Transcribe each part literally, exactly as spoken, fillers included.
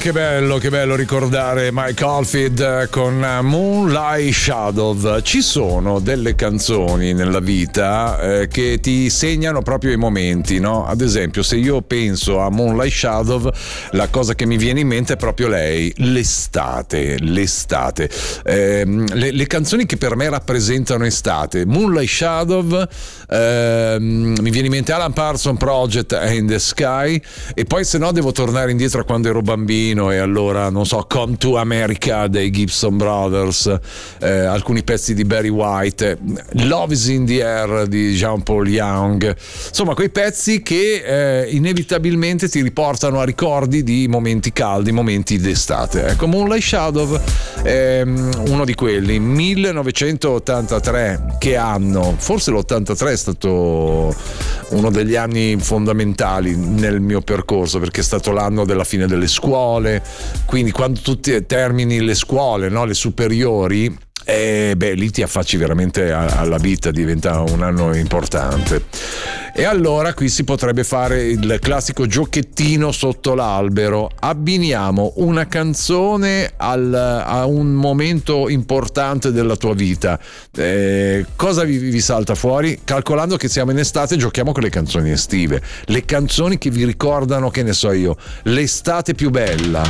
che bello, che bello ricordare Mike Oldfield con Moonlight Shadow. Ci sono delle canzoni nella vita eh, che ti segnano proprio i momenti, no? Ad esempio, se io penso a Moonlight Shadow, la cosa che mi viene in mente è proprio lei, l'estate, l'estate. Eh, le, le canzoni che per me rappresentano estate, Moonlight Shadow, eh, mi viene in mente Alan Parsons Project in the Sky, e poi se no devo tornare indietro a quando ero bambino e allora non so, Come to America dei Gibson Brothers, eh, alcuni pezzi di Barry White, Love is in the Air di Jean-Paul Young, insomma quei pezzi che eh, inevitabilmente ti riportano a ricordi di momenti caldi, momenti d'estate. Ecco, Moonlight Shadow è uno di quelli. Millenovecentottantatré, che anno? Forse l'ottantatré è stato uno degli anni fondamentali nel mio percorso, perché è stato l'anno della fine delle scuole, quindi quando tu termini le scuole, no, le superiori, e eh, beh, lì ti affacci veramente alla vita, diventa un anno importante. E allora qui si potrebbe fare il classico giochettino sotto l'albero: abbiniamo una canzone al, a un momento importante della tua vita. Eh, cosa vi, vi salta fuori? Calcolando che siamo in estate, giochiamo con le canzoni estive, le canzoni che vi ricordano, che ne so io, l'estate più bella.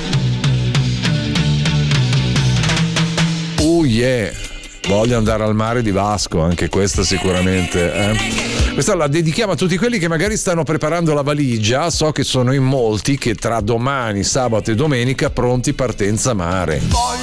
Oh yeah, voglio andare al mare di Vasco, anche questa sicuramente, eh? Questa la dedichiamo a tutti quelli che magari stanno preparando la valigia. So che sono in molti che tra domani, sabato e domenica pronti partenza mare.